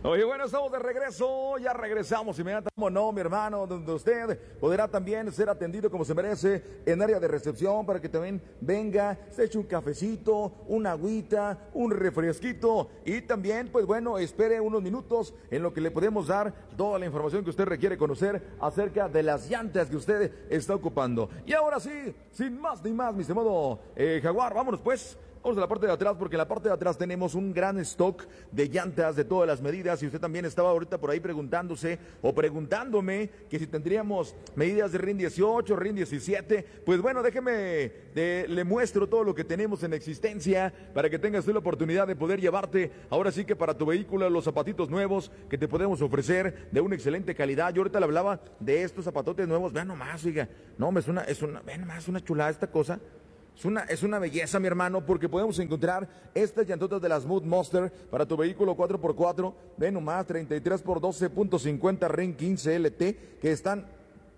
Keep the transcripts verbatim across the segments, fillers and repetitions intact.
Oye, bueno, estamos de regreso, ya regresamos inmediatamente, como no, mi hermano, donde usted podrá también ser atendido como se merece en área de recepción para que también venga, se eche un cafecito, una agüita, un refresquito y también, pues bueno, espere unos minutos en lo que le podemos dar toda la información que usted requiere conocer acerca de las llantas que usted está ocupando. Y ahora sí, sin más ni más, mi estimado eh, Jaguar, vámonos pues. Vamos a la parte de atrás porque en la parte de atrás tenemos un gran stock de llantas de todas las medidas y usted también estaba ahorita por ahí preguntándose o preguntándome que si tendríamos medidas de R I N dieciocho, R I N diecisiete, pues bueno, déjeme, de, le muestro todo lo que tenemos en existencia para que tengas tú la oportunidad de poder llevarte ahora sí que para tu vehículo los zapatitos nuevos que te podemos ofrecer de una excelente calidad. Yo ahorita le hablaba de estos zapatotes nuevos, vean nomás, oiga, no, es una, es una, vean nomás, una chulada esta cosa. Es una, es una belleza, mi hermano, porque podemos encontrar estas llantotas de la Smooth Monster para tu vehículo cuatro por cuatro, ven nomás, treinta y tres por doce punto cincuenta R I N quince L T, que están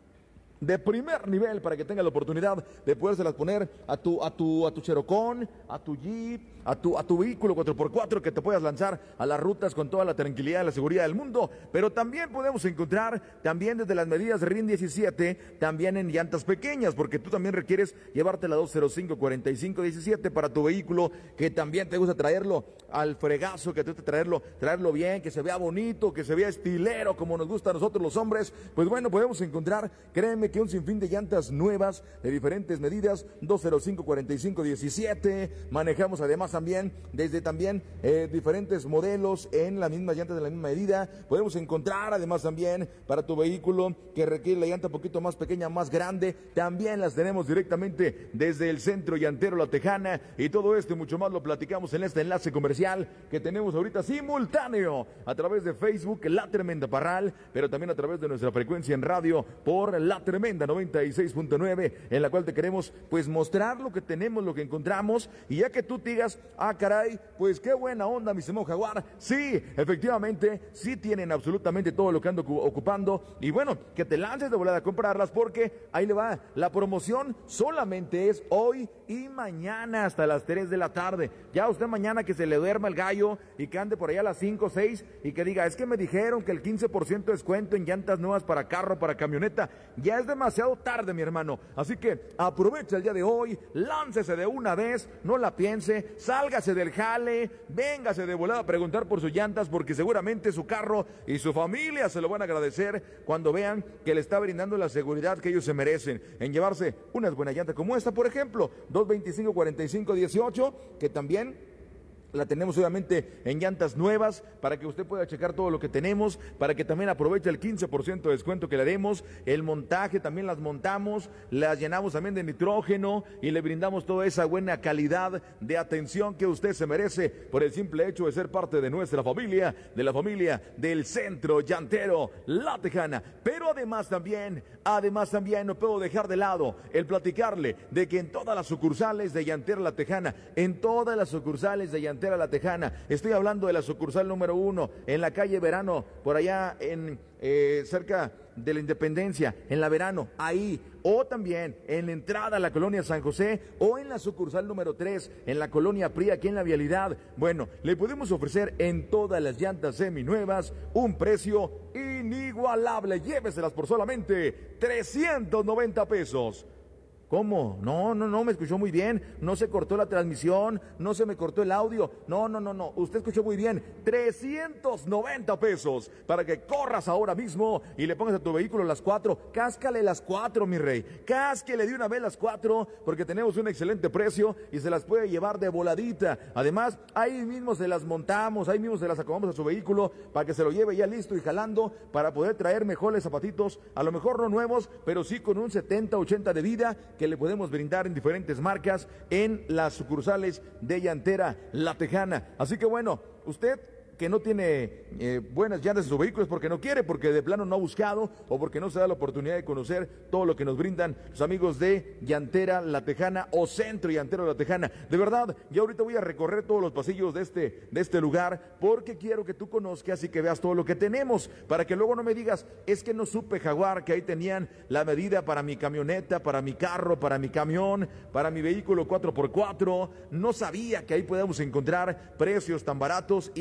de primer nivel para que tengas la oportunidad de podérselas poner a tu, a tu, a tu Cherokee, a tu Jeep, a tu, a tu vehículo cuatro por cuatro, que te puedas lanzar a las rutas con toda la tranquilidad y la seguridad del mundo. Pero también podemos encontrar, también desde las medidas R I N diecisiete, también en llantas pequeñas, porque tú también requieres llevarte la dos cero cinco cuarenta y cinco diecisiete para tu vehículo, que también te gusta traerlo al fregazo, que te gusta traerlo, traerlo bien, que se vea bonito, que se vea estilero, como nos gusta a nosotros los hombres. Pues bueno, podemos encontrar, créeme, que un sinfín de llantas nuevas de diferentes medidas, dos cero cinco cuarenta y cinco diecisiete, manejamos además también desde también eh, diferentes modelos en las mismas llantas de la misma medida. Podemos encontrar además también para tu vehículo que requiere la llanta un poquito más pequeña, más grande, también las tenemos directamente desde el centro llantero La Tejana, y todo esto y mucho más lo platicamos en este enlace comercial que tenemos ahorita simultáneo a través de Facebook, La Tremenda Parral, pero también a través de nuestra frecuencia en radio por La Tremenda noventa y seis punto nueve, en la cual te queremos pues mostrar lo que tenemos, lo que encontramos, y ya que tú te digas, ah caray, pues qué buena onda, mi estimado Jaguar, sí, efectivamente, sí tienen absolutamente todo lo que ando ocupando, y bueno, que te lances de volada a comprarlas, porque ahí le va, la promoción solamente es hoy y mañana hasta las tres de la tarde. Ya usted mañana que se le duerma el gallo y que ande por allá a las cinco o seis y que diga, es que me dijeron que el quince por ciento de descuento en llantas nuevas para carro, para camioneta, ya es demasiado tarde, mi hermano. Así que aprovecha el día de hoy, láncese de una vez, no la piense, sálgase del jale, véngase de volada a preguntar por sus llantas, porque seguramente su carro y su familia se lo van a agradecer cuando vean que le está brindando la seguridad que ellos se merecen en llevarse unas buenas llantas como esta, por ejemplo, dos veinticinco cuarenta y cinco dieciocho, que también la tenemos obviamente en llantas nuevas para que usted pueda checar todo lo que tenemos, para que también aproveche el quince por ciento de descuento que le demos. El montaje también las montamos, las llenamos también de nitrógeno y le brindamos toda esa buena calidad de atención que usted se merece por el simple hecho de ser parte de nuestra familia, de la familia del Centro Llantero La Tejana. Pero además también, además también no puedo dejar de lado el platicarle de que en todas las sucursales de Llantero La Tejana, en todas las sucursales de Llantero La Tejana, estoy hablando de la sucursal número uno, en la calle Verano, por allá en eh, cerca de la Independencia, en la Verano, ahí, o también en la entrada a la colonia San José, o en la sucursal número tres, en la colonia P R I, aquí en la Vialidad. Bueno, le podemos ofrecer en todas las llantas seminuevas un precio inigualable. Lléveselas por solamente trescientos noventa pesos. ¿Cómo? No, no, no, me escuchó muy bien, no se cortó la transmisión, no se me cortó el audio, no, no, no, no, usted escuchó muy bien, trescientos noventa pesos para que corras ahora mismo y le pongas a tu vehículo las cuatro, cáscale las cuatro, mi rey, cásquele de una vez las cuatro, porque tenemos un excelente precio y se las puede llevar de voladita. Además, ahí mismo se las montamos, ahí mismo se las acomodamos a su vehículo para que se lo lleve ya listo y jalando, para poder traer mejores zapatitos, a lo mejor no nuevos, pero sí con un setenta, ochenta de vida, que le podemos brindar en diferentes marcas en las sucursales de Llantera La Tejana. Así que bueno, usted que no tiene eh, buenas llantas en su vehículo es porque no quiere, porque de plano no ha buscado o porque no se da la oportunidad de conocer todo lo que nos brindan los amigos de Llantera La Tejana o Centro Llantero La Tejana. De verdad, yo ahorita voy a recorrer todos los pasillos de este, de este lugar, porque quiero que tú conozcas y que veas todo lo que tenemos, para que luego no me digas, es que no supe, Jaguar, que ahí tenían la medida para mi camioneta, para mi carro, para mi camión, para mi vehículo cuatro por cuatro, no sabía que ahí podemos encontrar precios tan baratos y sobre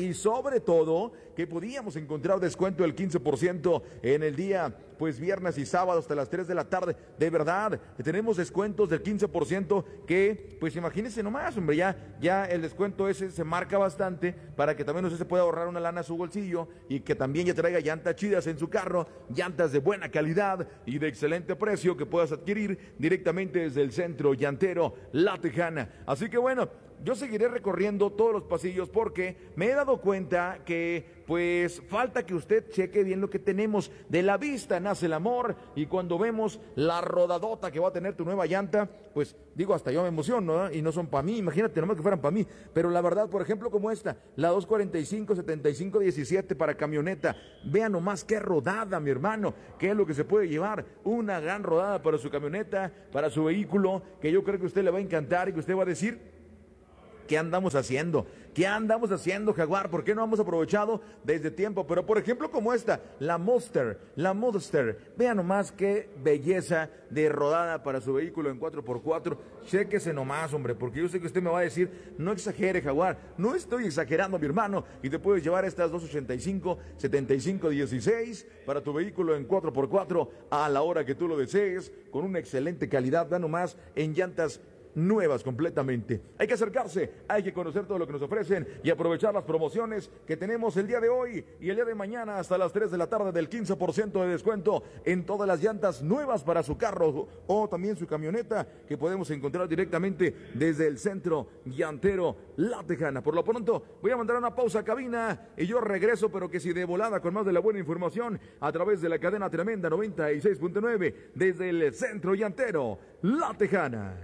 sobre todo que podíamos encontrar descuento del quince por ciento en el día, pues viernes y sábado hasta las tres de la tarde. De verdad, tenemos descuentos del quince por ciento que, pues imagínense nomás, hombre, ya, ya el descuento ese se marca bastante para que también usted se pueda ahorrar una lana a su bolsillo y que también ya traiga llantas chidas en su carro, llantas de buena calidad y de excelente precio que puedas adquirir directamente desde el centro llantero La Tejana. Así que bueno, yo seguiré recorriendo todos los pasillos porque me he dado cuenta que pues falta que usted cheque bien lo que tenemos. De la vista nace el amor, y cuando vemos la rodadota que va a tener tu nueva llanta, pues digo, hasta yo me emociono, ¿eh? Y no son para mí, imagínate nomás que fueran para mí, pero la verdad, por ejemplo, como esta, la dos cuarenta y cinco setenta y cinco diecisiete para camioneta, vean nomás qué rodada, mi hermano, qué es lo que se puede llevar, una gran rodada para su camioneta, para su vehículo, que yo creo que a usted le va a encantar y que usted va a decir: ¿qué andamos haciendo? ¿Qué andamos haciendo, Jaguar? ¿Por qué no hemos aprovechado desde tiempo? Pero por ejemplo como esta, la Monster, la Monster, vean nomás qué belleza de rodada para su vehículo en cuatro por cuatro. Chéquese nomás, hombre, porque yo sé que usted me va a decir: no exagere, Jaguar. No estoy exagerando, mi hermano, y te puedes llevar estas dos ochenta y cinco setenta y cinco dieciséis para tu vehículo en cuatro por cuatro a la hora que tú lo desees, con una excelente calidad. Vean nomás, en llantas nuevas completamente. Hay que acercarse, hay que conocer todo lo que nos ofrecen y aprovechar las promociones que tenemos el día de hoy y el día de mañana hasta las tres de la tarde, del quince por ciento de descuento en todas las llantas nuevas para su carro o también su camioneta, que podemos encontrar directamente desde el centro llantero La Tejana. Por lo pronto voy a mandar una pausa a cabina y yo regreso, pero que si de volada, con más de la buena información a través de la cadena tremenda noventa y seis punto nueve desde el centro llantero La Tejana.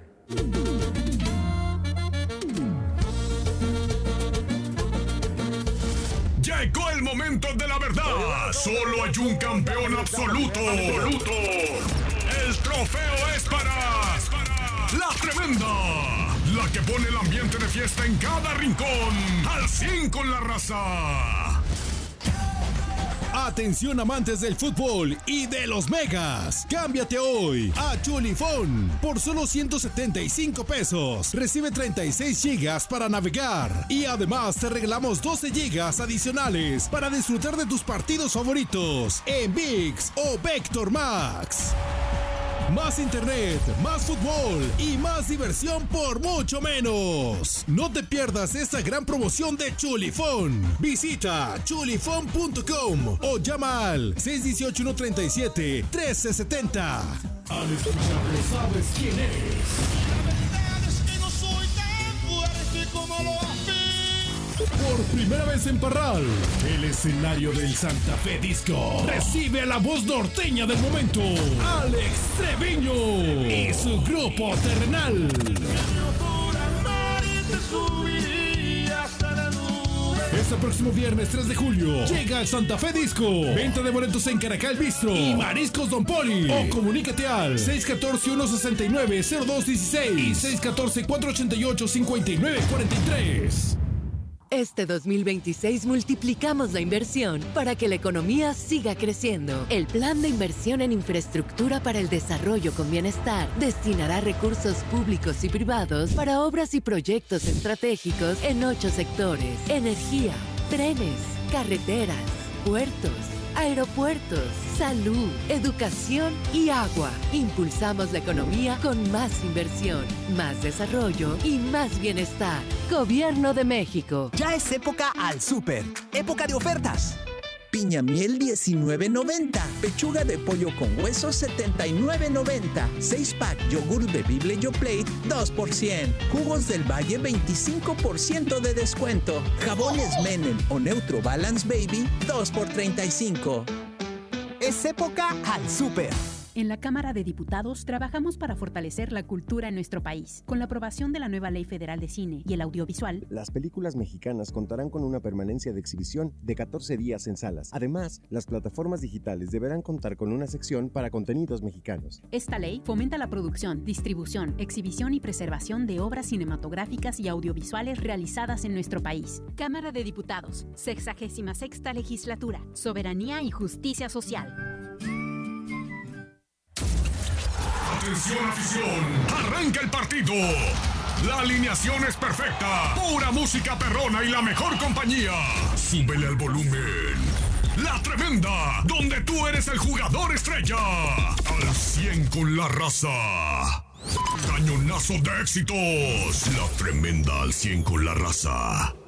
Llegó el momento de la verdad. Solo hay un campeón absoluto. Absoluto. El trofeo es para La Tremenda, la que pone el ambiente de fiesta en cada rincón. Al cien con la raza. Atención, amantes del fútbol y de los megas. Cámbiate hoy a Chulifón por solo ciento setenta y cinco pesos. Recibe treinta y seis gigas para navegar y además te regalamos doce gigas adicionales para disfrutar de tus partidos favoritos en ViX o Vector Max. Más internet, más fútbol y más diversión por mucho menos. No te pierdas esta gran promoción de Chulifón. Visita chulifón punto com o llama al seis uno ocho, uno tres siete, uno tres siete cero. Al escucharlo sabes quién es. La verdad es que no soy tan fuerte como lo afirmo. Por primera vez en Parral, el escenario del Santa Fe Disco recibe a la voz norteña del momento, Alex Treviño y su grupo terrenal. Este próximo viernes tres de julio llega el Santa Fe Disco. Venta de boletos en Caracal Bistro y Mariscos Don Poli. O comunícate al seis uno cuatro, uno seis nueve, cero dos uno seis y seis uno cuatro, cuatro ocho ocho, cinco nueve cuatro tres. Este dos mil veintiséis multiplicamos la inversión para que la economía siga creciendo. El Plan de Inversión en Infraestructura para el Desarrollo con Bienestar destinará recursos públicos y privados para obras y proyectos estratégicos en ocho sectores: energía, trenes, carreteras, puertos, aeropuertos, salud, educación y agua. Impulsamos la economía con más inversión, más desarrollo y más bienestar. Gobierno de México. Ya es época al súper. Época de ofertas. Piña miel diecinueve noventa. Pechuga de pollo con hueso setenta y nueve noventa. seis pack yogur bebible YoPlate dos por cien. Jugos del Valle veinticinco por ciento de descuento. Jabones Menem o Neutro Balance Baby dos por treinta y cinco. Es época al súper. En la Cámara de Diputados trabajamos para fortalecer la cultura en nuestro país. Con la aprobación de la nueva Ley Federal de Cine y el Audiovisual, las películas mexicanas contarán con una permanencia de exhibición de catorce días en salas. Además, las plataformas digitales deberán contar con una sección para contenidos mexicanos. Esta ley fomenta la producción, distribución, exhibición y preservación de obras cinematográficas y audiovisuales realizadas en nuestro país. Cámara de Diputados, sexagésima sexta Legislatura, Soberanía y Justicia Social. Atención, afición, arranca el partido. La alineación es perfecta. Pura música perrona y la mejor compañía. Súbele al volumen. La Tremenda, donde tú eres el jugador estrella. Al cien con la raza. Cañonazo de éxitos. La Tremenda al cien con la raza.